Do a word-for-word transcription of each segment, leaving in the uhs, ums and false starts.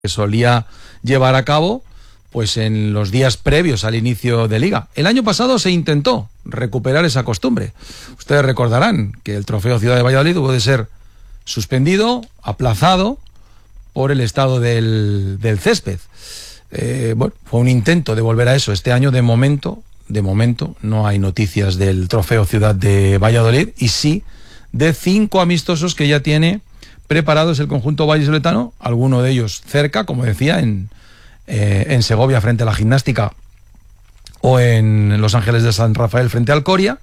que solía llevar a cabo pues en los días previos al inicio de Liga. El año pasado se intentó recuperar esa costumbre. Ustedes recordarán que el Trofeo Ciudad de Valladolid hubo de ser suspendido, aplazado por el estado del, del césped. Eh, bueno, fue un intento de volver a eso. Este año, de momento, de momento, no hay noticias del Trofeo Ciudad de Valladolid, y sí de cinco amistosos que ya tiene preparados el conjunto vallisoletano, alguno de ellos cerca, como decía, en, eh, en Segovia frente a la Gimnástica, o en Los Ángeles de San Rafael frente al Coria,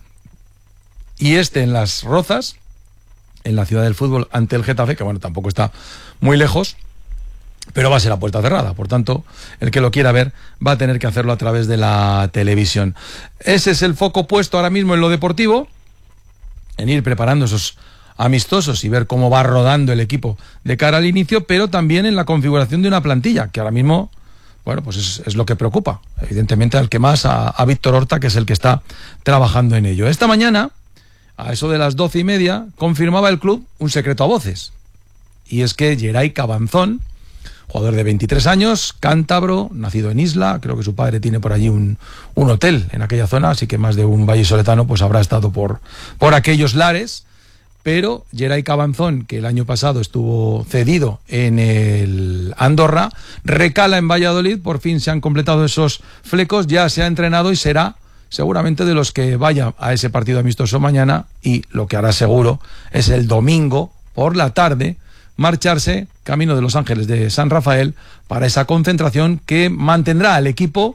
y este en Las Rozas, en la Ciudad del Fútbol ante el Getafe, que bueno, tampoco está muy lejos, pero va a ser a puerta cerrada. Por tanto, el que lo quiera ver va a tener que hacerlo a través de la televisión. Ese es el foco puesto ahora mismo en lo deportivo, en ir preparando esos amistosos y ver cómo va rodando el equipo de cara al inicio, pero también en la configuración de una plantilla, que ahora mismo, bueno, pues es, es lo que preocupa, evidentemente al que más, a, a Víctor Horta, que es el que está trabajando en ello. Esta mañana, a eso de las doce y media, confirmaba el club un secreto a voces, y es que Geray Cabanzón, jugador de veintitrés años, cántabro, nacido en Isla, creo que su padre tiene por allí un, un hotel en aquella zona, así que más de un vallisoletano pues habrá estado por, por aquellos lares. Pero Geray Cabanzón, que el año pasado estuvo cedido en el Andorra, recala en Valladolid. Por fin se han completado esos flecos, ya se ha entrenado y será seguramente de los que vaya a ese partido amistoso mañana, y lo que hará seguro es el domingo por la tarde marcharse camino de Los Ángeles de San Rafael para esa concentración que mantendrá al equipo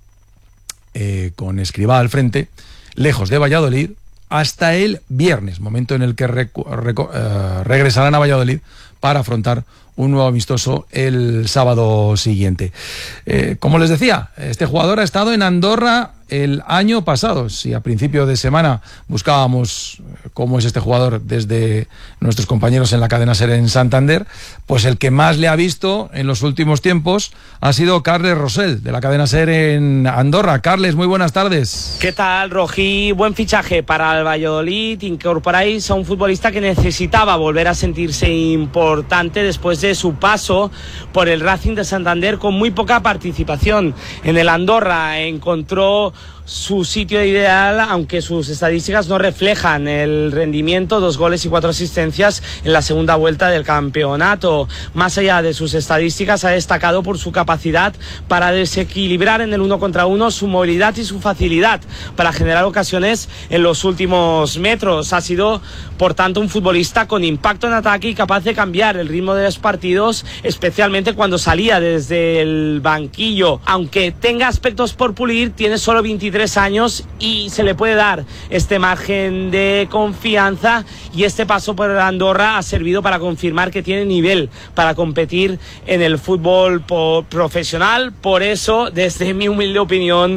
eh, con Escribá al frente, lejos de Valladolid, hasta el viernes, momento en el que recu- recu- uh, regresarán a Valladolid para afrontar un nuevo amistoso el sábado siguiente. Eh, como les decía, este jugador ha estado en Andorra el año pasado. Si a principio de semana buscábamos cómo es este jugador desde nuestros compañeros en la cadena SER en Santander, pues el que más le ha visto en los últimos tiempos ha sido Carles Rosell, de la cadena SER en Andorra. Carles, muy buenas tardes. ¿Qué tal, Rojí? Buen fichaje para el Valladolid. Incorporáis a un futbolista que necesitaba volver a sentirse importante después de su paso por el Racing de Santander, con muy poca participación. En el Andorra encontró su sitio ideal, aunque sus estadísticas no reflejan el rendimiento. Dos goles y cuatro asistencias en la segunda vuelta del campeonato. Más allá de sus estadísticas, ha destacado por su capacidad para desequilibrar en el uno contra uno, su movilidad y su facilidad para generar ocasiones en los últimos metros. Ha sido, por tanto, un futbolista con impacto en ataque y capaz de cambiar el ritmo de los partidos, especialmente cuando salía desde el banquillo. Aunque tenga aspectos por pulir, tiene solo veintitrés años y se le puede dar este margen de confianza, y este paso por Andorra ha servido para confirmar que tiene nivel para competir en el fútbol profesional. Por eso, desde mi humilde opinión,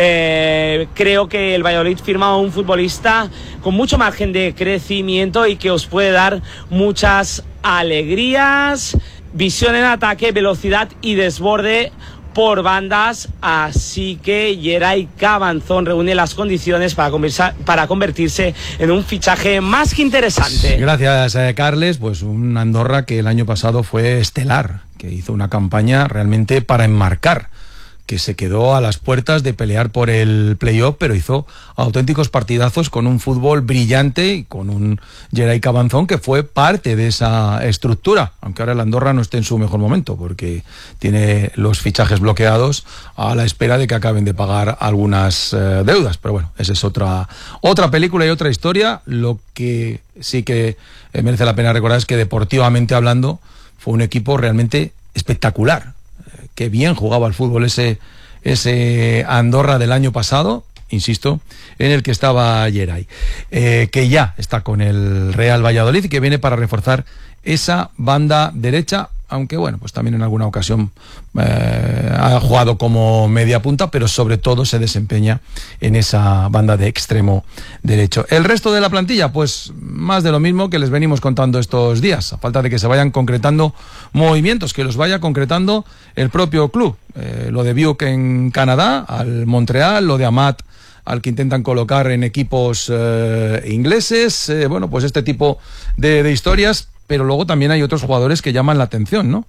eh, creo que el Valladolid firma a un futbolista con mucho margen de crecimiento y que os puede dar muchas alegrías, visión en ataque, velocidad y desborde por bandas. Así que Geray Cabanzón reúne las condiciones para, conversa, para convertirse en un fichaje más que interesante. Gracias, eh, Carles. Pues un Andorra que el año pasado fue estelar, que hizo una campaña realmente para enmarcar, que se quedó a las puertas de pelear por el playoff, pero hizo auténticos partidazos con un fútbol brillante y con un Geray Cabanzón que fue parte de esa estructura, aunque ahora el Andorra no esté en su mejor momento, porque tiene los fichajes bloqueados a la espera de que acaben de pagar algunas eh, deudas. Pero bueno, esa es otra, otra película y otra historia. Lo que sí que eh, merece la pena recordar es que, deportivamente hablando, fue un equipo realmente espectacular. Qué bien jugaba al fútbol ese, ese Andorra del año pasado, insisto, en el que estaba Geray, eh, que ya está con el Real Valladolid y que viene para reforzar esa banda derecha, aunque bueno, pues también en alguna ocasión eh, ha jugado como media punta, pero sobre todo se desempeña en esa banda de extremo derecho. El resto de la plantilla, pues más de lo mismo que les venimos contando estos días, a falta de que se vayan concretando movimientos, que los vaya concretando el propio club. Eh, lo de Biuk en Canadá, al Montreal, lo de Amat al que intentan colocar en equipos eh, ingleses, eh, bueno, pues este tipo de, de historias. Pero luego también hay otros jugadores que llaman la atención, ¿no?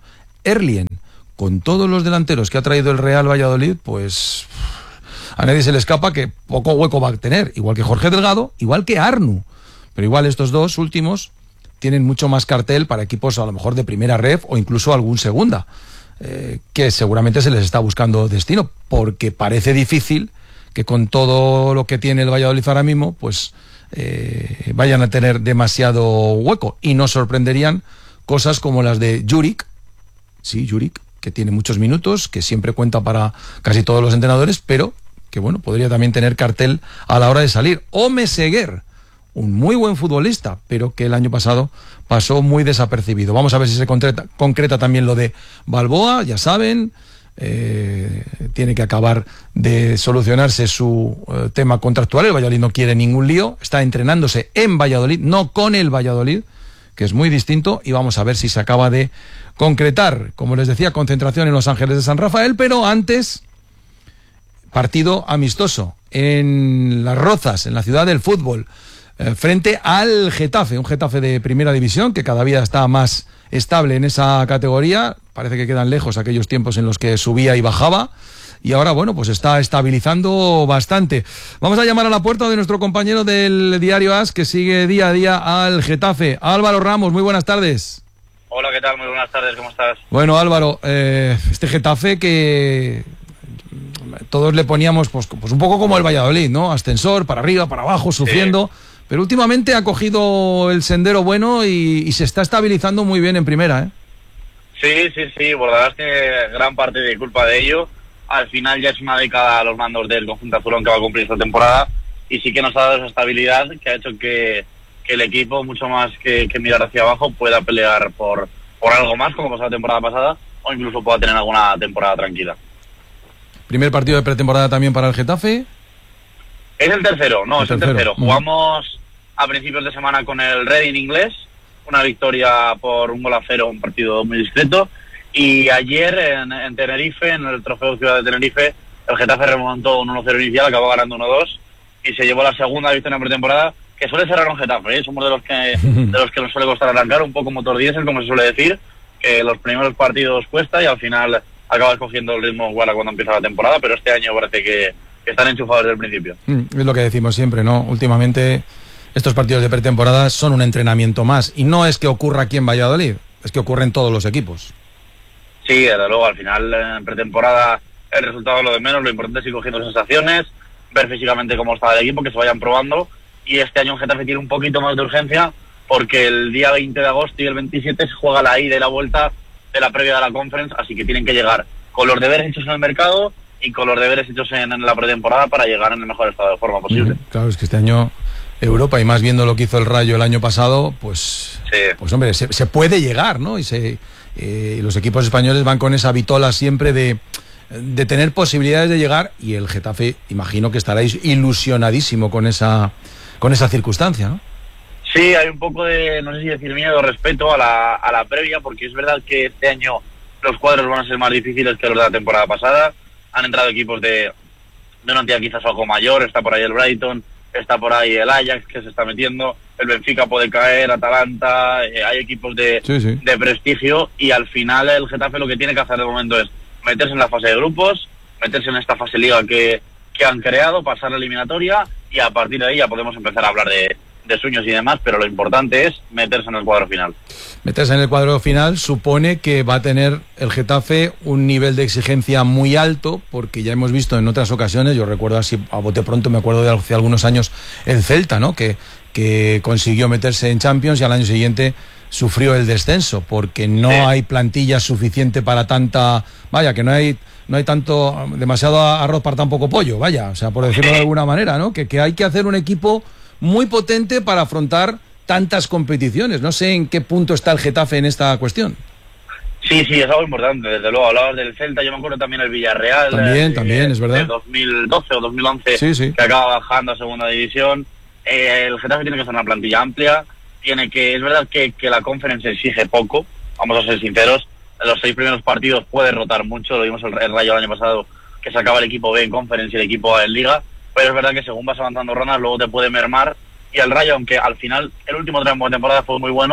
Erlien, con todos los delanteros que ha traído el Real Valladolid, pues a nadie se le escapa que poco hueco va a tener, igual que Jorge Delgado, igual que Arnu, pero igual estos dos últimos tienen mucho más cartel para equipos a lo mejor de primera ref o incluso algún segunda, eh, que seguramente se les está buscando destino, porque parece difícil que con todo lo que tiene el Valladolid ahora mismo, pues eh, vayan a tener demasiado hueco, y nos sorprenderían cosas como las de Juric, sí, Juric, que tiene muchos minutos, que siempre cuenta para casi todos los entrenadores, pero que bueno, podría también tener cartel a la hora de salir. O Meseguer, un muy buen futbolista, pero que el año pasado pasó muy desapercibido. Vamos a ver si se concreta, concreta también lo de Balboa, ya saben, eh, tiene que acabar de solucionarse su eh, tema contractual. El Valladolid no quiere ningún lío, está entrenándose en Valladolid, no con el Valladolid, que es muy distinto, y vamos a ver si se acaba de concretar. Como les decía, concentración en Los Ángeles de San Rafael, pero antes, partido amistoso en Las Rozas, en la ciudad del fútbol, eh, frente al Getafe, un Getafe de primera división que cada día está más estable en esa categoría. Parece que quedan lejos aquellos tiempos en los que subía y bajaba, y ahora, bueno, pues está estabilizando bastante. Vamos a llamar a la puerta de nuestro compañero del diario A S, que sigue día a día al Getafe. Álvaro Ramos, muy buenas tardes. Hola, ¿qué tal? Muy buenas tardes, ¿cómo estás? Bueno, Álvaro, eh, este Getafe que todos le poníamos pues, pues un poco como el Valladolid, ¿no? Ascensor, para arriba, para abajo, sufriendo, sí. Pero últimamente ha cogido el sendero bueno y, y se está estabilizando muy bien en primera, ¿eh? Sí, sí, sí, Bordalás tiene gran parte de culpa de ello. Al final ya es una década a los mandos del conjunto azulón que va a cumplir esta temporada, y sí que nos ha dado esa estabilidad que ha hecho que, que el equipo, mucho más que, que mirar hacia abajo, pueda pelear por, por algo más, como pasó la temporada pasada, o incluso pueda tener alguna temporada tranquila. ¿Primer partido de pretemporada también para el Getafe? Es el tercero, no, el es tercero. el tercero. Jugamos a principios de semana con el Reading inglés, una victoria por un gol a cero, un partido muy discreto. Y ayer en, en Tenerife, en el Trofeo Ciudad de Tenerife, el Getafe remontó un uno cero inicial, acabó ganando uno dos y se llevó la segunda victoria en pretemporada, que suele cerrar un Getafe, ¿eh? Somos de los que de los que nos suele costar arrancar, un poco motor diésel, como se suele decir, que los primeros partidos cuesta y al final acabas cogiendo el ritmo igual a cuando empieza la temporada, pero este año parece que, que están enchufados desde el principio. Es lo que decimos siempre, ¿no? Últimamente estos partidos de pretemporada son un entrenamiento más, y no es que ocurra aquí en Valladolid, es que ocurre en todos los equipos. Sí, desde luego, al final en pretemporada el resultado es lo de menos, lo importante es ir cogiendo sensaciones, ver físicamente cómo está el equipo, que se vayan probando, y este año en Getafe tiene un poquito más de urgencia porque el día veinte de agosto y el veintisiete se juega la ida y la vuelta de la previa de la Conference, así que tienen que llegar con los deberes hechos en el mercado y con los deberes hechos en, en la pretemporada para llegar en el mejor estado de forma posible. Mm, claro, es que este año Europa, y más viendo lo que hizo el Rayo el año pasado, pues, sí. pues hombre, se, se puede llegar, ¿no? Y se... Eh, los equipos españoles van con esa vitola siempre de, de tener posibilidades de llegar, y el Getafe imagino que estaréis ilusionadísimo con esa con esa circunstancia, ¿no? Sí, hay un poco de, no sé si decir miedo o respeto a la, a la previa, porque es verdad que este año los cuadros van a ser más difíciles que los de la temporada pasada. Han entrado equipos de, de una entidad quizás algo mayor, está por ahí el Brighton, está por ahí el Ajax que se está metiendo, el Benfica puede caer, Atalanta, eh, hay equipos de, sí, sí. de prestigio, y al final el Getafe lo que tiene que hacer de momento es meterse en la fase de grupos, meterse en esta fase liga que, que han creado, pasar la eliminatoria, y a partir de ahí ya podemos empezar a hablar de, de sueños y demás, pero lo importante es meterse en el cuadro final. Meterse en el cuadro final supone que va a tener el Getafe un nivel de exigencia muy alto, porque ya hemos visto en otras ocasiones, yo recuerdo así a bote pronto, me acuerdo de hace algunos años el Celta, ¿no? Que, que consiguió meterse en Champions y al año siguiente sufrió el descenso, porque no sí. hay plantilla suficiente para tanta, vaya, que no hay no hay tanto, demasiado arroz para tan poco pollo, vaya, o sea, por decirlo de alguna manera, ¿no? Que, que hay que hacer un equipo muy potente para afrontar tantas competiciones. No sé en qué punto está el Getafe en esta cuestión. Sí, sí, es algo importante, desde luego. Hablabas del Celta, yo me acuerdo también del Villarreal. También, eh, también, es verdad. De dos mil doce o dos mil once, sí, sí. que acaba bajando a segunda división. Eh, el Getafe tiene que ser una plantilla amplia, tiene que, es verdad que, que la Conference exige poco, vamos a ser sinceros. En los seis primeros partidos puede rotar mucho, lo vimos el, el Rayo el año pasado, que sacaba el equipo B en Conference y el equipo A en Liga, pero es verdad que según vas avanzando rondas luego te puede mermar, y el Rayo, aunque al final el último tramo de temporada fue muy bueno,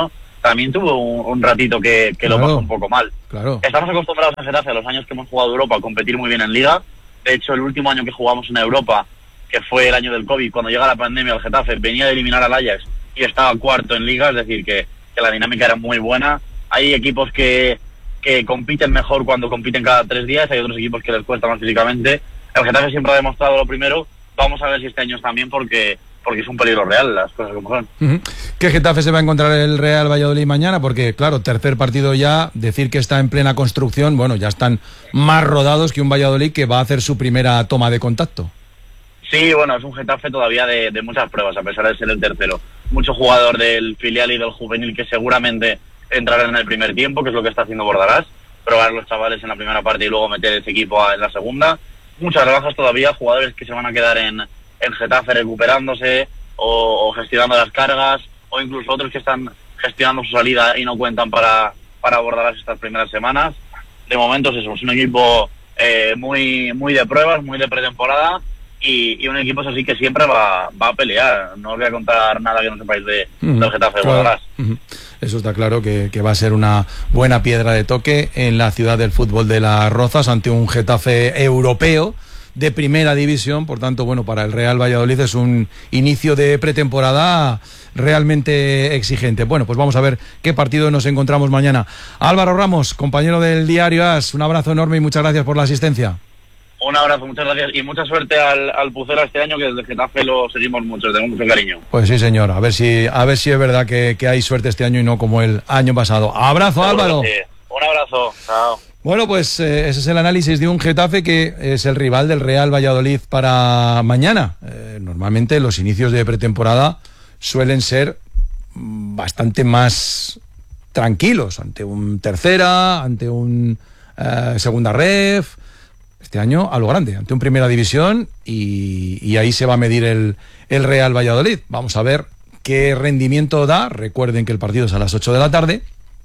también tuvo un, un ratito que, que claro, lo pasó un poco mal. Claro. Estamos acostumbrados en Getafe, a los años que hemos jugado Europa, a competir muy bien en Liga. De hecho, el último año que jugamos en Europa, que fue el año del COVID, cuando llega la pandemia, el Getafe venía de eliminar al Ajax y estaba cuarto en Liga, es decir, que, que la dinámica era muy buena. Hay equipos que, que compiten mejor cuando compiten cada tres días, hay otros equipos que les cuesta más físicamente. El Getafe siempre ha demostrado lo primero. Vamos a ver si este año también, porque porque es un peligro real, las cosas como son. Uh-huh. ¿Qué Getafe se va a encontrar el Real Valladolid mañana? Porque, claro, tercer partido ya, decir que está en plena construcción, bueno, ya están más rodados que un Valladolid que va a hacer su primera toma de contacto. Sí, bueno, es un Getafe todavía de, de muchas pruebas, a pesar de ser el tercero. Mucho jugador del filial y del juvenil que seguramente entrarán en el primer tiempo, que es lo que está haciendo Bordalás, probar a los chavales en la primera parte y luego meter ese equipo en la segunda. Muchas bajas todavía, jugadores que se van a quedar en, en Getafe recuperándose o, o gestionando las cargas, o incluso otros que están gestionando su salida y no cuentan para, para Bordalás estas primeras semanas. De momento es eso, es un equipo eh, muy, muy de pruebas, muy de pretemporada, y, y un equipo es así que siempre va, va a pelear. No os voy a contar nada que no sepáis de, uh-huh. del Getafe de claro. Bordalás. Uh-huh. Eso está claro, que, que va a ser una buena piedra de toque en la ciudad del fútbol de Las Rozas ante un Getafe europeo de primera división. Por tanto, bueno, para el Real Valladolid es un inicio de pretemporada realmente exigente. Bueno, pues vamos a ver qué partido nos encontramos mañana. Álvaro Ramos, compañero del diario AS, un abrazo enorme y muchas gracias por la asistencia. Un abrazo, muchas gracias y mucha suerte al, al Pucela este año, que desde Getafe lo seguimos mucho, tenemos mucho cariño. Pues sí, señor, a ver si a ver si es verdad que, que hay suerte este año y no como el año pasado. Abrazo, Álvaro. Sí. Un abrazo, chao. Bueno, pues eh, ese es el análisis de un Getafe que es el rival del Real Valladolid para mañana. Eh, normalmente los inicios de pretemporada suelen ser bastante más tranquilos, ante un tercera, ante un eh, segunda ref. Este año a lo grande, ante un primera división, y, y ahí se va a medir el, el Real Valladolid. Vamos a ver qué rendimiento da. Recuerden que el partido es a las ocho de la tarde,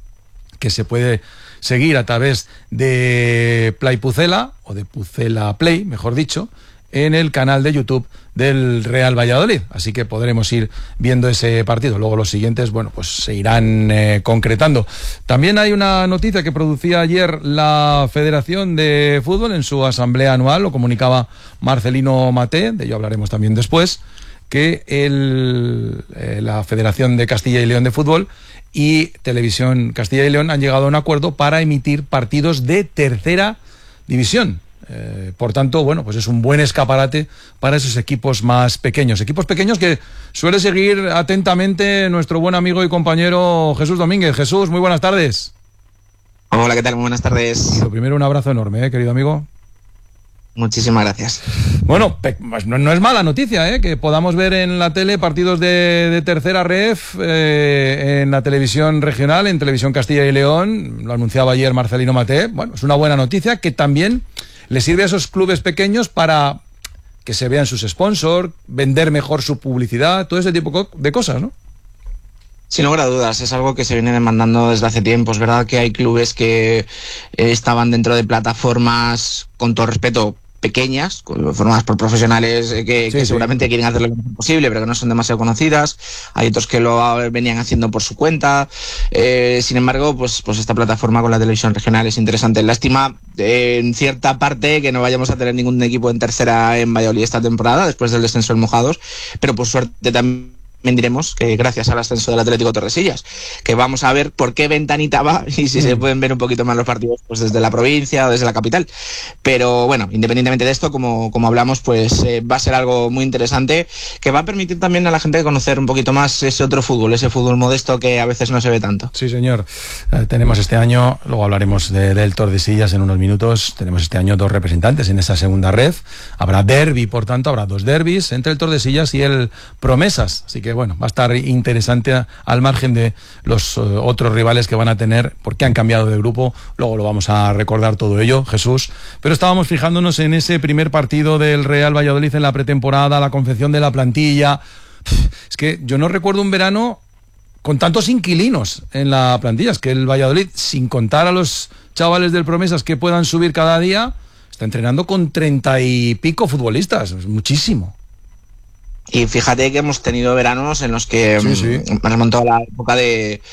que se puede seguir a través de Play Pucela, o de Pucela Play, mejor dicho, en el canal de YouTube del Real Valladolid. Así que podremos ir viendo ese partido. Luego los siguientes, bueno, pues se irán eh, concretando. También hay una noticia que producía ayer la Federación de Fútbol en su asamblea anual, lo comunicaba Marcelino Maté, de ello hablaremos también después, que el, eh, la Federación de Castilla y León de Fútbol y Televisión Castilla y León han llegado a un acuerdo para emitir partidos de tercera división. Eh, por tanto, bueno, pues es un buen escaparate para esos equipos más pequeños. Equipos pequeños que suele seguir atentamente nuestro buen amigo y compañero Jesús Domínguez. Jesús, muy buenas tardes. Hola, ¿qué tal? Muy buenas tardes. Y lo primero, un abrazo enorme, ¿eh, querido amigo? Muchísimas gracias. Bueno, no, no es mala noticia, ¿eh? Que podamos ver en la tele partidos de, de tercera ref, eh, en la televisión regional, en Televisión Castilla y León. Lo anunciaba ayer Marcelino Maté. Bueno, es una buena noticia que también le sirve a esos clubes pequeños para que se vean sus sponsors, vender mejor su publicidad, todo ese tipo de cosas, ¿no? Sin lugar a dudas, es algo que se viene demandando desde hace tiempo. Es verdad que hay clubes que eh, estaban dentro de plataformas, con todo respeto, pequeñas, formadas por profesionales eh, que, sí, que sí. seguramente quieren hacer lo mejor posible, pero que no son demasiado conocidas. Hay otros que lo venían haciendo por su cuenta. Eh, sin embargo, pues, pues esta plataforma con la televisión regional es interesante. Lástima, eh, en cierta parte, que no vayamos a tener ningún equipo en tercera en Valladolid esta temporada, después del descenso del Mojados, pero por suerte también También diremos que gracias al ascenso del Atlético Tordesillas, que vamos a ver por qué ventanita va y si mm. se pueden ver un poquito más los partidos pues desde la provincia o desde la capital. Pero bueno, independientemente de esto, como, como hablamos, pues eh, va a ser algo muy interesante que va a permitir también a la gente conocer un poquito más ese otro fútbol, ese fútbol modesto que a veces no se ve tanto. Sí, señor. Eh, tenemos este año, luego hablaremos de, del Tordesillas en unos minutos, tenemos este año dos representantes en esa segunda red. Habrá derbi, por tanto, habrá dos derbis entre el Tordesillas y el Promesas. Así que bueno, va a estar interesante a, al margen de los uh, otros rivales que van a tener, porque han cambiado de grupo. Luego lo vamos a recordar todo ello, Jesús. Pero estábamos fijándonos en ese primer partido del Real Valladolid en la pretemporada, la confección de la plantilla. Es que yo no recuerdo un verano con tantos inquilinos en la plantilla. Es que el Valladolid, sin contar a los chavales del Promesas que puedan subir cada día, está entrenando con treinta y pico futbolistas. Es muchísimo. Y fíjate que hemos tenido veranos en los que sí, sí. me remontó a la época de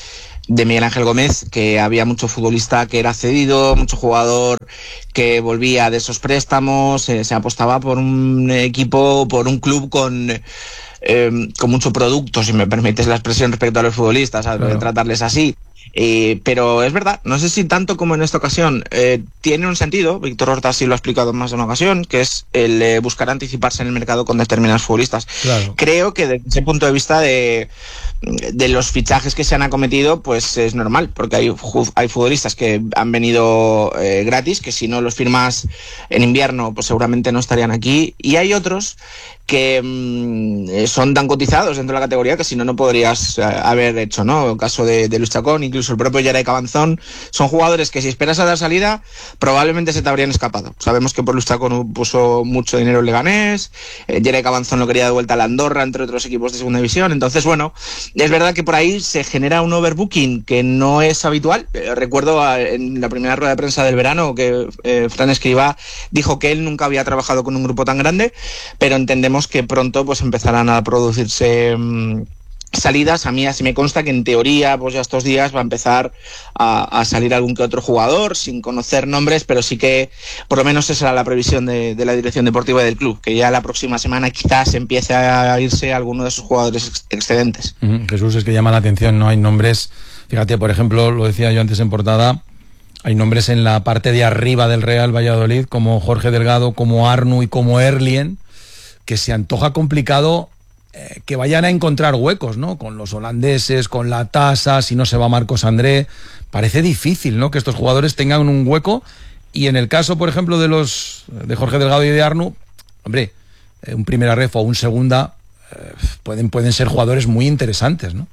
de Miguel Ángel Gómez, que había mucho futbolista que era cedido, mucho jugador que volvía de esos préstamos, eh, se apostaba por un equipo, por un club con... Eh, con mucho producto, si me permites la expresión, respecto a los futbolistas, a claro. tratarles así. Eh, pero es verdad, no sé si tanto como en esta ocasión, eh, tiene un sentido, Víctor Horta sí lo ha explicado en más de una ocasión, que es el eh, buscar anticiparse en el mercado con determinados futbolistas. Claro. Creo que desde ese punto de vista de, de los fichajes que se han acometido, pues es normal, porque hay, hay futbolistas que han venido eh, gratis, que si no los firmas en invierno, pues seguramente no estarían aquí, y hay otros que mmm, son tan cotizados dentro de la categoría que si no, no podrías uh, haber hecho, ¿no? El caso de, de Luis Chacón, incluso el propio Yeray Cabanzón, son jugadores que si esperas a dar salida, probablemente se te habrían escapado. Sabemos que por Luis Chacón puso mucho dinero en Leganés, eh, Yeray Cabanzón lo quería de vuelta a la Andorra, entre otros equipos de segunda división, entonces bueno, es verdad que por ahí se genera un overbooking que no es habitual. Eh, recuerdo a, en la primera rueda de prensa del verano que eh, Fran Escribá dijo que él nunca había trabajado con un grupo tan grande, pero entendemos que pronto pues empezarán a producirse mmm, salidas. A mí así me consta que en teoría pues ya estos días va a empezar a, a salir algún que otro jugador, sin conocer nombres, pero sí que por lo menos esa era la previsión de, de la dirección deportiva del club, que ya la próxima semana quizás empiece a irse alguno de esos jugadores ex- excedentes. Uh-huh. Jesús, es que llama la atención, ¿no? Hay nombres, fíjate, por ejemplo, lo decía yo antes en portada, hay nombres en la parte de arriba del Real Valladolid, como Jorge Delgado, como Arnu y como Erlien, que se antoja complicado eh, que vayan a encontrar huecos, ¿no? Con los holandeses, con la tasa, si no se va Marcos André, parece difícil, ¿no? Que estos jugadores tengan un hueco, y en el caso, por ejemplo, de los de Jorge Delgado y de Arnu, hombre, eh, un primera ref o un segunda eh, pueden, pueden ser jugadores muy interesantes, ¿no?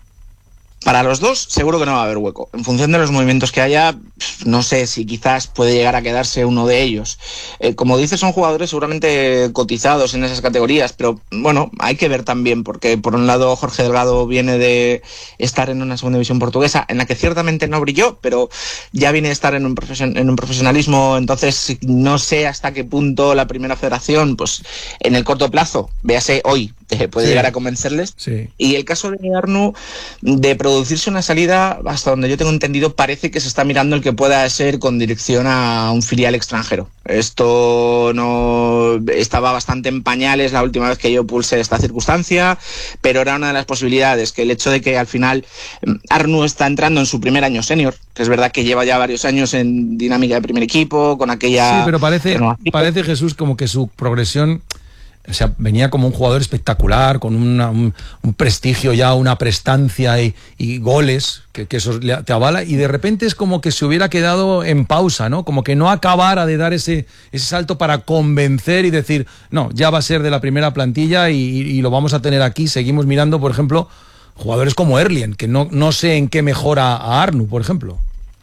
Para los dos seguro que no va a haber hueco. En función de los movimientos que haya, no sé si quizás puede llegar a quedarse uno de ellos. Eh, como dices, son jugadores seguramente cotizados en esas categorías, pero bueno, hay que ver también, porque por un lado Jorge Delgado viene de estar en una segunda división portuguesa, en la que ciertamente no brilló, pero ya viene de estar en un, profesion- en un profesionalismo, entonces no sé hasta qué punto la primera federación, pues en el corto plazo, véase hoy, puede sí. llegar a convencerles. Sí. Y el caso de Arnu, de producirse una salida, hasta donde yo tengo entendido, parece que se está mirando el que pueda ser con dirección a un filial extranjero. Esto no estaba bastante en pañales la última vez que yo pulsé esta circunstancia, pero era una de las posibilidades, que el hecho de que al final Arnu está entrando en su primer año senior, que es verdad que lleva ya varios años en dinámica de primer equipo, con aquella... Sí, pero parece, parece Jesús, como que su progresión... O sea, venía como un jugador espectacular, con una, un, un prestigio ya, una prestancia y, y goles, que, que eso te avala, y de repente es como que se hubiera quedado en pausa, ¿no? Como que no acabara de dar ese, ese salto para convencer y decir, no, ya va a ser de la primera plantilla y, y lo vamos a tener aquí. Seguimos mirando, por ejemplo, jugadores como Erlien, que no, no sé en qué mejora a Arnu, por ejemplo.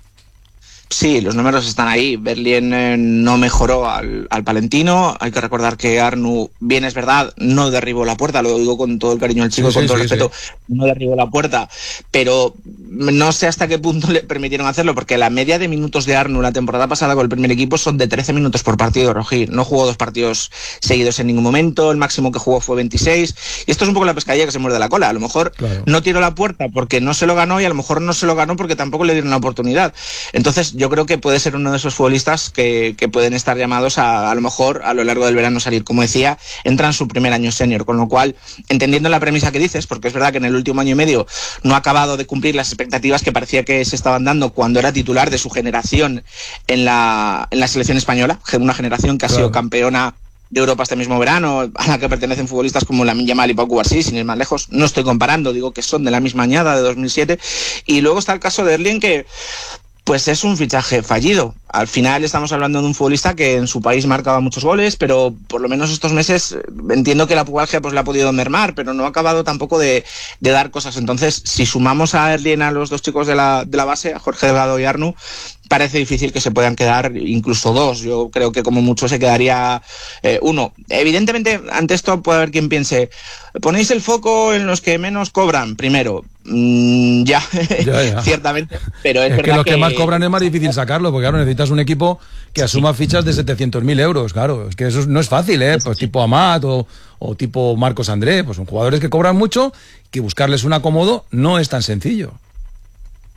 Sí, los números están ahí. Erlien eh, no mejoró al, al palentino. Hay que recordar que Arnu, bien es verdad, no derribó la puerta, lo digo con todo el cariño al chico, sí, con sí, todo sí, el respeto, sí. no derribó la puerta, pero no sé hasta qué punto le permitieron hacerlo, porque la media de minutos de Arnu la temporada pasada con el primer equipo son de trece minutos por partido, Rogi. No jugó dos partidos seguidos en ningún momento, el máximo que jugó fue veintiséis, y esto es un poco la pescadilla que se muerde la cola. A lo mejor claro. no tiró la puerta porque no se lo ganó, y a lo mejor no se lo ganó porque tampoco le dieron la oportunidad. Entonces yo creo que puede ser uno de esos futbolistas que, que pueden estar llamados a, a lo mejor a lo largo del verano salir. Como decía, entra en su primer año senior, con lo cual, entendiendo la premisa que dices, porque es verdad que en el último año y medio no ha acabado de cumplir las expectativas que parecía que se estaban dando cuando era titular de su generación en la, en la selección española, una generación que ha claro. sido campeona de Europa este mismo verano, a la que pertenecen futbolistas como Lamine Yamal y Pau Cubarsí, sin ir más lejos. No estoy comparando, digo que son de la misma añada, de dos mil siete. Y luego está el caso de Erlien, que pues es un fichaje fallido. Al final estamos hablando de un futbolista que en su país marcaba muchos goles, pero por lo menos estos meses entiendo que la pubalgia pues le ha podido mermar, pero no ha acabado tampoco de, de dar cosas. Entonces, si sumamos a Erlien, a los dos chicos de la, de la base, a Jorge Delgado y Arnu, parece difícil que se puedan quedar incluso dos. Yo creo que como mucho se quedaría eh, uno. Evidentemente, ante esto puede haber quien piense, ponéis el foco en los que menos cobran primero. Mm, ya, ya, ya. Ciertamente, pero es, es verdad que los que, que más cobran es más difícil sacarlo, porque claro, necesitas un equipo que asuma sí. fichas de setecientos mil euros, claro, es que eso no es fácil, ¿eh? Pues tipo Amat o, o tipo Marcos André, pues son jugadores que cobran mucho, que buscarles un acomodo no es tan sencillo.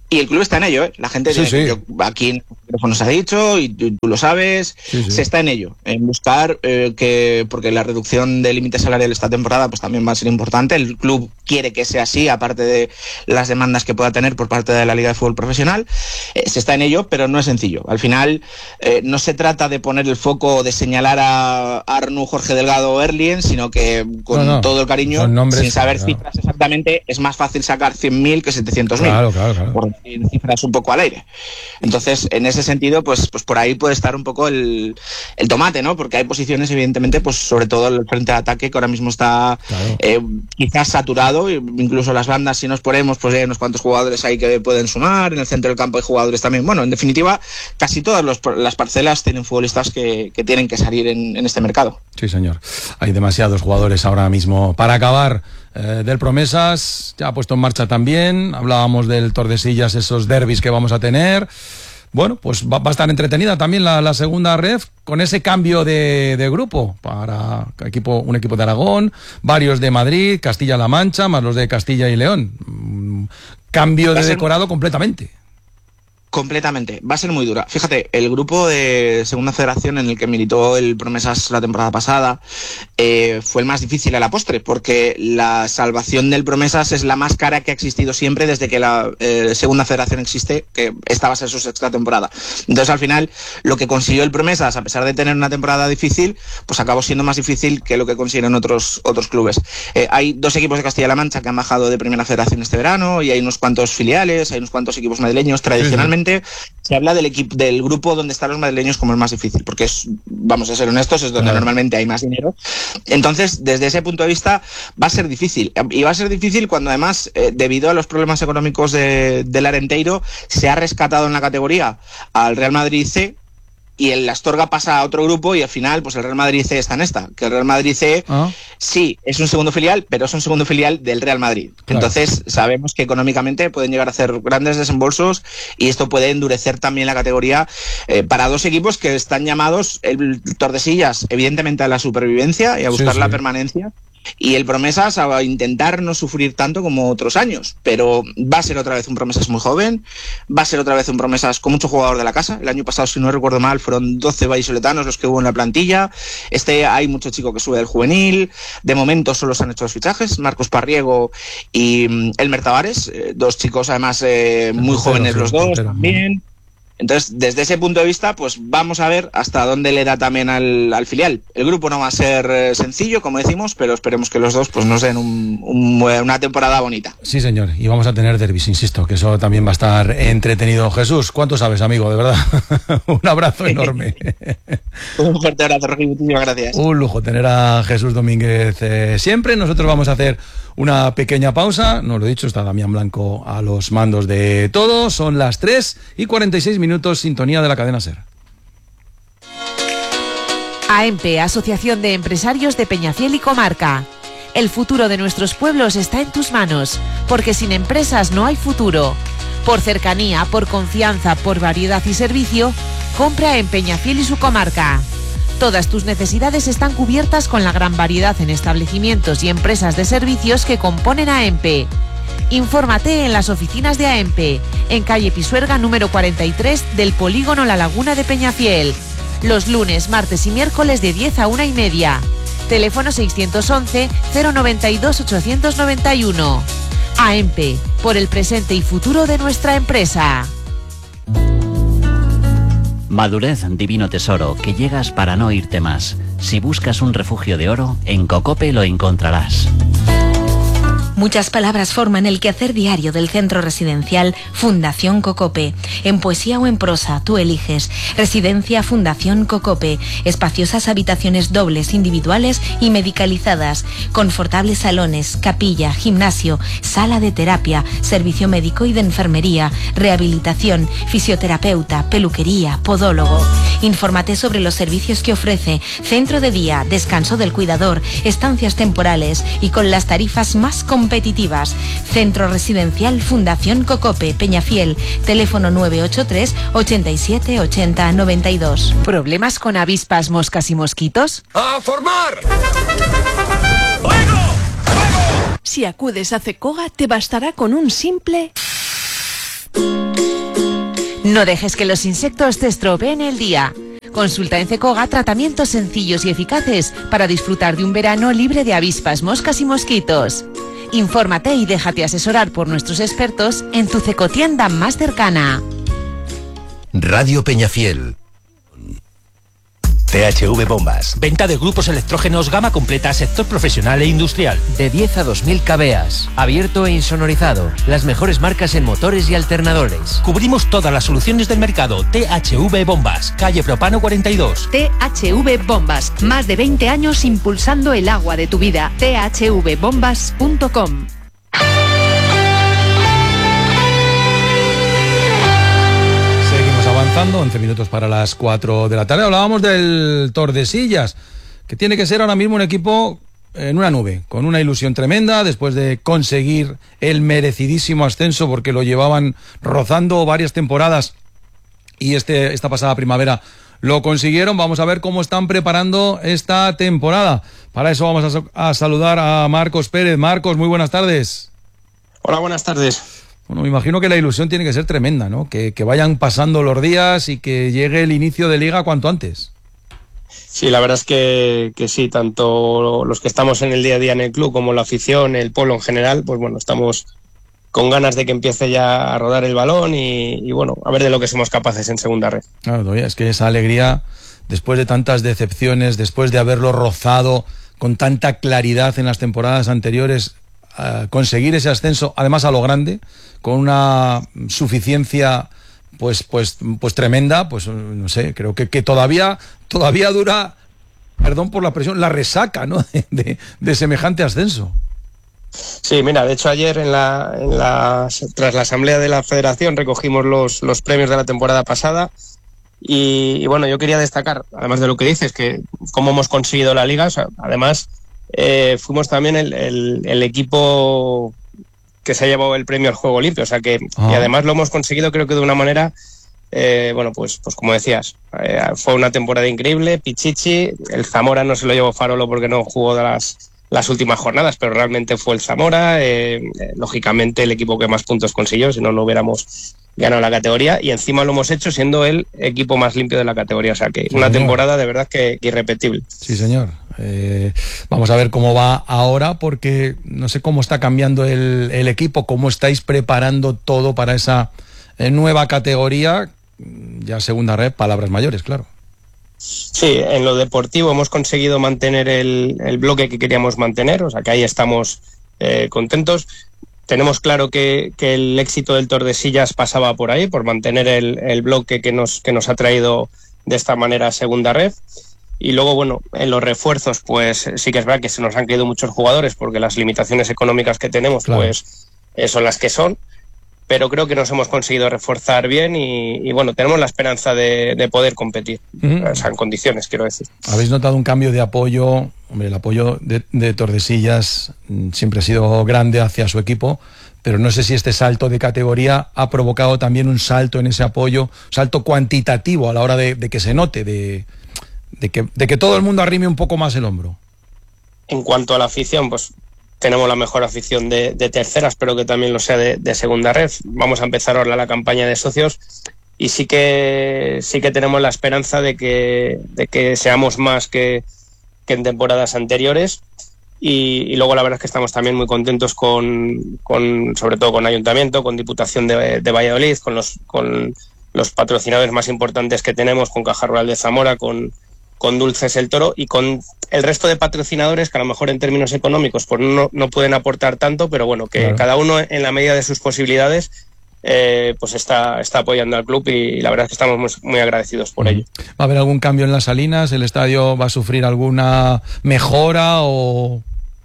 Y el club está en ello, ¿eh? La gente sí, tiene, sí. Yo, aquí en el teléfono nos ha dicho, y tú, tú lo sabes, sí, sí. se está en ello, en buscar eh, que, porque la reducción del límite salarial esta temporada pues también va a ser importante. El club quiere que sea así, aparte de las demandas que pueda tener por parte de la Liga de Fútbol Profesional. Eh, se está en ello, pero no es sencillo. Al final, eh, no se trata de poner el foco, de señalar a Arnu, Jorge Delgado o Erlien, sino que con no, no. todo el cariño, nombres, sin saber claro. cifras exactamente, es más fácil sacar cien mil que setecientos mil. Claro, claro, claro. Por en cifras un poco al aire. Entonces, en ese sentido, pues, pues por ahí puede estar un poco el, el tomate, ¿no? Porque hay posiciones, evidentemente, pues sobre todo el frente de ataque, que ahora mismo está claro. eh, quizás saturado, incluso las bandas, si nos ponemos, pues hay unos cuantos jugadores ahí que pueden sumar, en el centro del campo hay jugadores también. Bueno, en definitiva, casi todas los, las parcelas tienen futbolistas que, que tienen que salir en, en este mercado. Sí, señor. Hay demasiados jugadores ahora mismo. Para acabar, eh, del Promesas, ya ha puesto en marcha también, hablábamos del Tordesillas, esos derbis que vamos a tener. Bueno, pues va, va a estar entretenida también la, la segunda ref, con ese cambio de, de grupo para equipo, un equipo de Aragón, varios de Madrid, Castilla-La Mancha, más los de Castilla y León. Mm, cambio de decorado completamente. Completamente, va a ser muy dura. Fíjate, el grupo de Segunda Federación en el que militó el Promesas la temporada pasada eh, fue el más difícil a la postre, porque la salvación del Promesas es la más cara que ha existido siempre desde que la eh, Segunda Federación existe, que esta va a ser su sexta temporada. Entonces, al final, lo que consiguió el Promesas, a pesar de tener una temporada difícil, pues acabó siendo más difícil que lo que consiguieron otros, otros clubes. Eh, hay dos equipos de Castilla-La Mancha que han bajado de Primera Federación este verano, y hay unos cuantos filiales, hay unos cuantos equipos madrileños. Tradicionalmente, se habla del equipo, del grupo donde están los madrileños como el más difícil, porque es, vamos a ser honestos, es donde claro. normalmente hay más dinero. Entonces, desde ese punto de vista, va a ser difícil. Y va a ser difícil cuando además, eh, debido a los problemas económicos de, del Arenteiro, se ha rescatado en la categoría al Real Madrid C, y el Astorga pasa a otro grupo, y al final pues el Real Madrid C está en esta, que el Real Madrid C ¿Ah? sí, es un segundo filial, pero es un segundo filial del Real Madrid. Claro. Entonces sabemos que económicamente pueden llegar a hacer grandes desembolsos, y esto puede endurecer también la categoría eh, para dos equipos que están llamados, el Tordesillas evidentemente a la supervivencia y a buscar sí, sí. la permanencia, y el Promesas a intentar no sufrir tanto como otros años, pero va a ser otra vez un Promesas muy joven, va a ser otra vez un Promesas con mucho jugador de la casa. El año pasado, si no recuerdo mal, fueron doce vallisoletanos los que hubo en la plantilla. Este hay mucho chico que sube del juvenil. De momento solo se han hecho los fichajes, Marcos Parriego y Elmer Tavares, eh, dos chicos además eh, muy jóvenes los dos también. Entonces, desde ese punto de vista, pues vamos a ver hasta dónde le da también al, al filial. El grupo no va a ser eh, sencillo, como decimos, pero esperemos que los dos pues nos den un, un, una temporada bonita. Sí, señor, y vamos a tener derbis, insisto, que eso también va a estar entretenido. Jesús, ¿cuánto sabes, amigo? De verdad, un abrazo enorme. Un fuerte abrazo, Rocky, muchísimas gracias. Un lujo tener a Jesús Domínguez eh, siempre. Nosotros vamos a hacer una pequeña pausa, no lo he dicho, está Damián Blanco a los mandos de todo. Son las tres y cuarenta y seis minutos, sintonía de la cadena SER. A E M P, Asociación de Empresarios de Peñafiel y Comarca. El futuro de nuestros pueblos está en tus manos, porque sin empresas no hay futuro. Por cercanía, por confianza, por variedad y servicio, compra en Peñafiel y su comarca. Todas tus necesidades están cubiertas con la gran variedad en establecimientos y empresas de servicios que componen a E M P. Infórmate en las oficinas de A E M P, en calle Pisuerga número cuarenta y tres del polígono La Laguna de Peñafiel. Los lunes, martes y miércoles de diez a una y media. Teléfono seiscientos once, cero noventa y dos, ochocientos noventa y uno. A E M P, por el presente y futuro de nuestra empresa. Madurez, divino tesoro, que llegas para no irte más. Si buscas un refugio de oro, en Cocope lo encontrarás. Muchas palabras forman el quehacer diario del centro residencial Fundación Cocope. En poesía o en prosa, tú eliges. Residencia Fundación Cocope. Espaciosas habitaciones dobles, individuales y medicalizadas. Confortables salones, capilla, gimnasio, sala de terapia, servicio médico y de enfermería, rehabilitación, fisioterapeuta, peluquería, podólogo. Infórmate sobre los servicios que ofrece. Centro de día, descanso del cuidador, estancias temporales y con las tarifas más competitivas. competitivas. Centro Residencial Fundación Cocope, Peñafiel. Teléfono nueve ocho tres, ochenta y siete, ochenta, noventa y dos. ¿Problemas con avispas, moscas y mosquitos? ¡A formar! ¡Fuego! ¡Fuego! Si acudes a CECOGA, te bastará con un simple... No dejes que los insectos te estropeen el día. Consulta en Cecoga tratamientos sencillos y eficaces para disfrutar de un verano libre de avispas, moscas y mosquitos. Infórmate y déjate asesorar por nuestros expertos en tu Cecotienda más cercana. Radio Peñafiel. T H V Bombas. Venta de grupos electrógenos gama completa, sector profesional e industrial. De diez a dos mil kVA. Abierto e insonorizado. Las mejores marcas en motores y alternadores. Cubrimos todas las soluciones del mercado. T H V Bombas. Calle Propano cuarenta y dos. T H V Bombas. Más de veinte años impulsando el agua de tu vida. T H V bombas punto com. Avanzando, once minutos para las cuatro de la tarde. Hablábamos del Tordesillas, que tiene que ser ahora mismo un equipo en una nube, con una ilusión tremenda después de conseguir el merecidísimo ascenso, porque lo llevaban rozando varias temporadas y este esta pasada primavera lo consiguieron. Vamos a ver cómo están preparando esta temporada. Para eso vamos a, a saludar a Marcos Pérez. Marcos, muy buenas tardes. Hola, buenas tardes. Bueno, me imagino que la ilusión tiene que ser tremenda, ¿no? Que, que vayan pasando los días y que llegue el inicio de liga cuanto antes. Sí, la verdad es que, que sí, tanto los que estamos en el día a día en el club como la afición, el pueblo en general, pues bueno, estamos con ganas de que empiece ya a rodar el balón y, y bueno, a ver de lo que somos capaces en segunda red. Claro, todavía es que esa alegría, después de tantas decepciones, después de haberlo rozado con tanta claridad en las temporadas anteriores, uh, conseguir ese ascenso, además a lo grande, con una suficiencia pues pues pues tremenda, pues no sé, creo que, que todavía todavía dura, perdón por la presión, la resaca, ¿no? de, de, de semejante ascenso. Sí, mira, de hecho ayer en la, en la tras la asamblea de la federación recogimos los, los premios de la temporada pasada y, y bueno, yo quería destacar, además de lo que dices, que cómo hemos conseguido la liga, o sea, además eh, fuimos también el, el, el equipo que se ha llevado el premio al Juego Limpio, o sea que ah. y además lo hemos conseguido creo que de una manera, eh, bueno, pues pues como decías, eh, fue una temporada increíble, Pichichi, el Zamora no se lo llevó Farolo porque no jugó de las, las últimas jornadas, pero realmente fue el Zamora, eh, eh, lógicamente el equipo que más puntos consiguió, si no, no hubiéramos ganado la categoría, y encima lo hemos hecho siendo el equipo más limpio de la categoría, o sea que sí, una señor. temporada de verdad que, que irrepetible. Sí, señor. Eh, vamos a ver cómo va ahora, porque no sé cómo está cambiando el, el equipo, cómo estáis preparando todo para esa eh, nueva categoría, ya segunda red, palabras mayores, claro. Sí, en lo deportivo hemos conseguido mantener el, el bloque que queríamos mantener, o sea que ahí estamos eh, contentos. Tenemos claro que, que el éxito del Tordesillas pasaba por ahí, por mantener el, el bloque que nos, que nos ha traído de esta manera segunda red. Y luego, bueno, en los refuerzos, pues sí que es verdad que se nos han caído muchos jugadores porque las limitaciones económicas que tenemos, claro, pues eh, son las que son. Pero creo que nos hemos conseguido reforzar bien y, y bueno, tenemos la esperanza de, de poder competir, uh-huh. o sea, en condiciones, quiero decir. ¿Habéis notado un cambio de apoyo? Hombre, el apoyo de, de Tordesillas siempre ha sido grande hacia su equipo, pero no sé si este salto de categoría ha provocado también un salto en ese apoyo, un salto cuantitativo a la hora de, de que se note, de, de, que, de que todo el mundo arrime un poco más el hombro. En cuanto a la afición, pues tenemos la mejor afición de, de tercera, espero que también lo sea de, de segunda red. Vamos a empezar ahora la campaña de socios y sí que sí que tenemos la esperanza de que, de que seamos más que, que en temporadas anteriores y, y luego la verdad es que estamos también muy contentos con, con sobre todo con Ayuntamiento, con Diputación de, de Valladolid, con los, con los patrocinadores más importantes que tenemos, con Caja Rural de Zamora, con con Dulces el Toro y con el resto de patrocinadores que a lo mejor en términos económicos pues no, no pueden aportar tanto, pero bueno, que claro, cada uno en la medida de sus posibilidades eh, pues está, está apoyando al club y la verdad es que estamos muy, muy agradecidos por uh-huh. ello. ¿Va a haber algún cambio en las Salinas? ¿El estadio va a sufrir alguna mejora o...?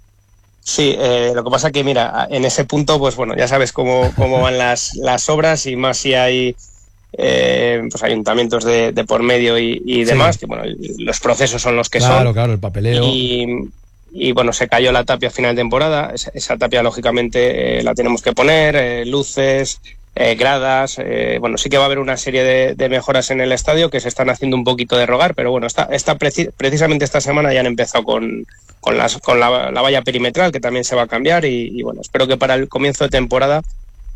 Sí, eh, lo que pasa que mira, en ese punto pues bueno, ya sabes cómo, cómo van las, las obras y más si hay Eh, pues ayuntamientos de, de por medio y, y demás, sí, que bueno, los procesos son los que claro, son. Claro, claro, el papeleo. Y, y bueno, se cayó la tapia a final de temporada, esa, esa tapia lógicamente eh, la tenemos que poner, eh, luces, eh, gradas, eh, bueno, sí que va a haber una serie de, de mejoras en el estadio que se están haciendo un poquito de rogar, pero bueno, está, está preci- precisamente esta semana ya han empezado con, con, las, con la, la valla perimetral que también se va a cambiar y, y bueno, espero que para el comienzo de temporada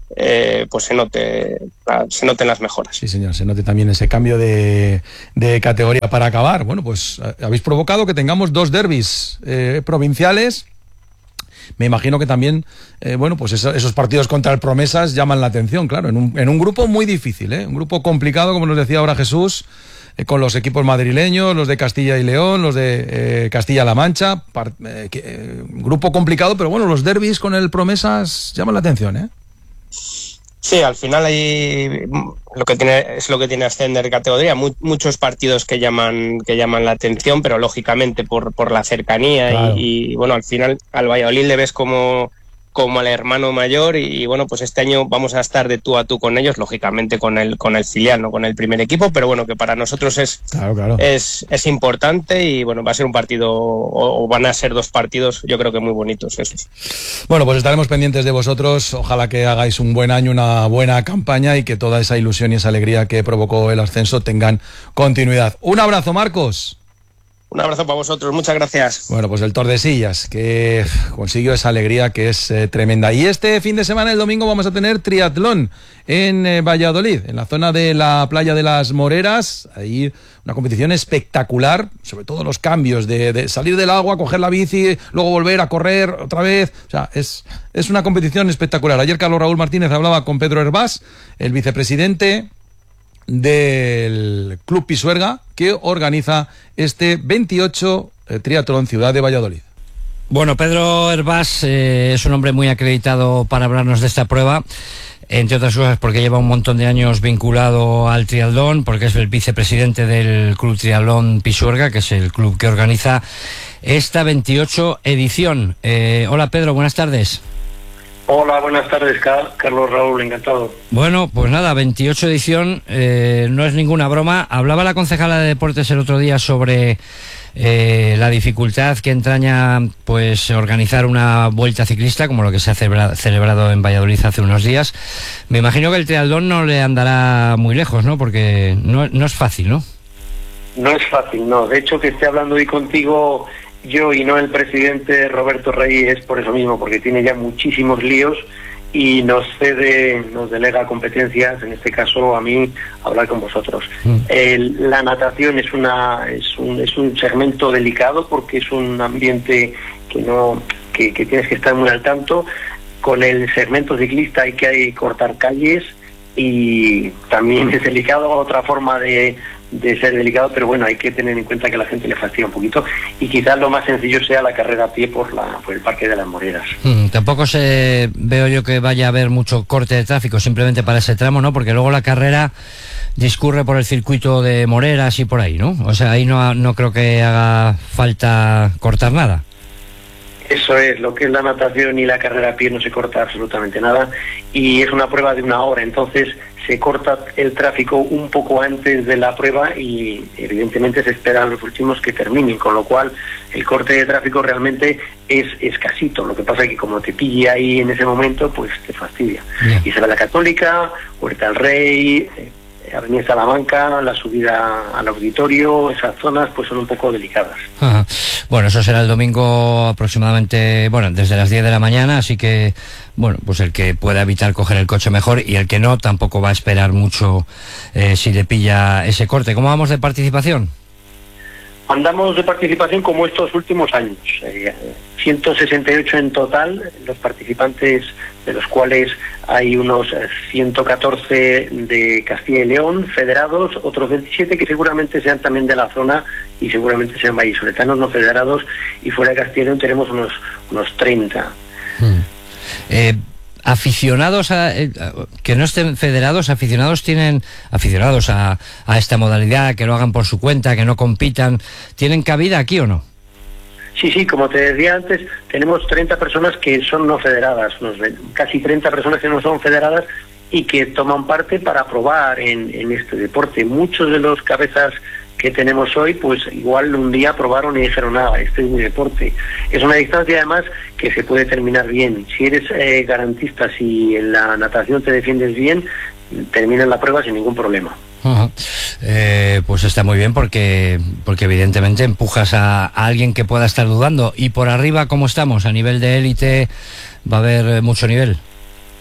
eh, pues se note, se noten las mejoras. Sí, señor, se note también ese cambio de, de categoría. Para acabar, bueno, pues habéis provocado que tengamos dos derbis eh, provinciales. Me imagino que también, eh, bueno, pues eso, esos partidos contra el Promesas llaman la atención, claro, en un, en un grupo muy difícil, ¿eh? Un grupo complicado, como nos decía ahora Jesús, eh, con los equipos madrileños, los de Castilla y León, los de eh, Castilla-La Mancha, par, eh, que, eh, grupo complicado, pero bueno, los derbis con el Promesas llaman la atención, ¿eh? Sí, al final hay lo que tiene es lo que tiene ascender categoría, Mu- muchos partidos que llaman que llaman la atención, pero lógicamente por por la cercanía, claro. y, y bueno, al final al Valladolid le ves como como al hermano mayor y, y bueno, pues este año vamos a estar de tú a tú con ellos, lógicamente con el con el filial, no con el primer equipo, pero bueno, que para nosotros es claro, claro. es es importante y bueno, va a ser un partido o, o van a ser dos partidos, yo creo que muy bonitos esos. Bueno, pues estaremos pendientes de vosotros, ojalá que hagáis un buen año, una buena campaña y que toda esa ilusión y esa alegría que provocó el ascenso tengan continuidad. Un abrazo, Marcos. Un abrazo para vosotros, muchas gracias. Bueno, pues el Tordesillas, que consiguió esa alegría que es eh, tremenda. Y este fin de semana, el domingo, vamos a tener triatlón en eh, Valladolid, en la zona de la playa de las Moreras. Ahí una competición espectacular, sobre todo los cambios de, de salir del agua, coger la bici, luego volver a correr otra vez. O sea, es, es una competición espectacular. Ayer Carlos Raúl Martínez hablaba con Pedro Herbás, el vicepresidente del Club Pisuerga, que organiza este veintiocho eh, triatlón Ciudad de Valladolid. Bueno, Pedro Herbás eh, es un hombre muy acreditado para hablarnos de esta prueba, entre otras cosas porque lleva un montón de años vinculado al triatlón, porque es el vicepresidente del Club Triatlón Pisuerga, que es el club que organiza esta veintiocho edición. Eh, hola Pedro, buenas tardes. Hola, buenas tardes, Carlos Raúl, encantado. Bueno, pues nada, veintiocho edición, eh, no es ninguna broma. Hablaba la concejala de Deportes el otro día sobre eh, la dificultad que entraña pues organizar una vuelta ciclista, como lo que se ha celebra, celebrado en Valladolid hace unos días. Me imagino que el triatlón no le andará muy lejos, ¿no? Porque no, no es fácil, ¿no? No es fácil, no. De hecho, que esté hablando hoy contigo yo y no el presidente Roberto Rey es por eso mismo, porque tiene ya muchísimos líos y nos cede, nos delega competencias, en este caso a mí, hablar con vosotros. Mm. El, la natación es una es un, es un segmento delicado porque es un ambiente que no que, que tienes que estar muy al tanto. Con el segmento ciclista hay que hay cortar calles y también es delicado, otra forma de de ser delicado, pero bueno, hay que tener en cuenta que a la gente le fastidia un poquito y quizás lo más sencillo sea la carrera a pie por la por el Parque de las Moreras. Mm, tampoco se veo yo que vaya a haber mucho corte de tráfico simplemente para ese tramo, ¿no? Porque luego la carrera discurre por el circuito de Moreras y por ahí, ¿no? O sea, ahí no, no creo que haga falta cortar nada. Eso es, lo que es la natación y la carrera a pie no se corta absolutamente nada y es una prueba de una hora, entonces se corta el tráfico un poco antes de la prueba y evidentemente se esperan los últimos que terminen, con lo cual el corte de tráfico realmente es escasito, lo que pasa es que como te pille ahí en ese momento pues te fastidia. Yeah. Y se va la Católica, Huerta del Rey, Avenida Salamanca, la subida al auditorio, esas zonas pues son un poco delicadas. Ajá. Bueno, eso será el domingo aproximadamente, bueno, desde las diez de la mañana, así que, bueno, pues el que pueda evitar coger el coche mejor y el que no tampoco va a esperar mucho eh, si le pilla ese corte. ¿Cómo vamos de participación? Andamos de participación como estos últimos años, eh, ciento sesenta y ocho en total, los participantes de los cuales hay unos ciento catorce de Castilla y León, federados, otros veintisiete que seguramente sean también de la zona y seguramente sean vallisoletanos no federados, y fuera de Castilla y León tenemos unos, unos treinta. Hmm. Eh... Aficionados a, eh, que no estén federados, aficionados tienen aficionados a, a esta modalidad, que lo hagan por su cuenta, que no compitan, ¿tienen cabida aquí o no? Sí, sí, como te decía antes, tenemos treinta personas que son no federadas, unos casi treinta personas que no son federadas y que toman parte para probar en, en este deporte. Muchos de los cabezas que tenemos hoy, pues igual un día probaron y dijeron, nada, este es mi deporte. Es una distancia además que se puede terminar bien. Si eres eh, garantista, si en la natación te defiendes bien, terminas la prueba sin ningún problema. Uh-huh. eh, pues está muy bien porque porque evidentemente empujas a, a alguien que pueda estar dudando. Y por arriba, ¿cómo estamos? A nivel de élite, ¿va a haber mucho nivel?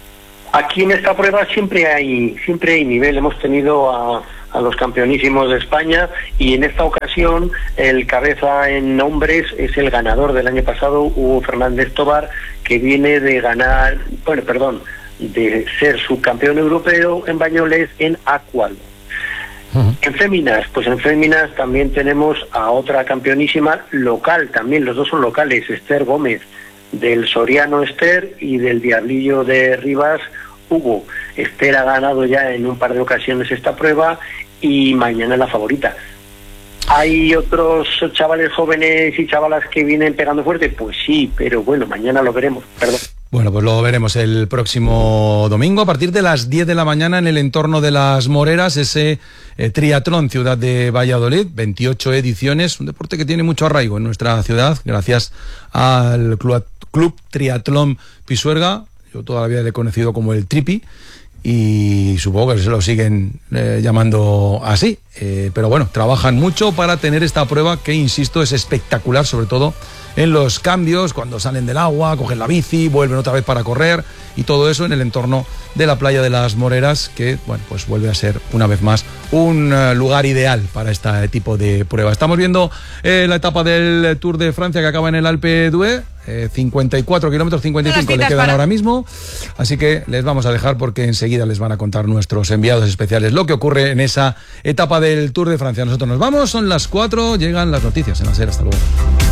Aquí en esta prueba siempre hay siempre hay nivel. Hemos tenido a, a los campeonísimos de España y en esta ocasión el cabeza en hombres es el ganador del año pasado, Hugo Fernández Tobar, que viene de ganar, bueno, perdón, de ser subcampeón europeo en Bañoles en Aqual. Uh-huh. En féminas, pues en féminas también tenemos a otra campeonísima local, también los dos son locales, Esther Gómez, del Soriano Esther y del Diablillo de Rivas Hugo. Esther ha ganado ya en un par de ocasiones esta prueba y mañana es la favorita. ¿Hay otros chavales jóvenes y chavalas que vienen pegando fuerte? Pues sí, pero bueno, mañana lo veremos. Perdón. Bueno, pues lo veremos el próximo domingo a partir de las diez de la mañana en el entorno de Las Moreras, ese eh, triatlón Ciudad de Valladolid, veintiocho ediciones, un deporte que tiene mucho arraigo en nuestra ciudad, gracias al Club, Club Triatlón Pisuerga. Yo todavía le he conocido como el Tripi y supongo que se lo siguen eh, llamando así, eh, pero bueno, trabajan mucho para tener esta prueba que, insisto, es espectacular, sobre todo en los cambios, cuando salen del agua, cogen la bici, vuelven otra vez para correr y todo eso en el entorno de la playa de Las Moreras, que bueno, pues vuelve a ser una vez más un uh, lugar ideal para este tipo de prueba. Estamos viendo eh, la etapa del Tour de Francia que acaba en el Alpe d'Huez, eh, cincuenta y cuatro kilómetros, cincuenta y cinco le quedan para... ahora mismo, así que les vamos a dejar porque enseguida les van a contar nuestros enviados especiales lo que ocurre en esa etapa del Tour de Francia. Nosotros nos vamos, son las cuatro, llegan las noticias en la SER. Hasta luego.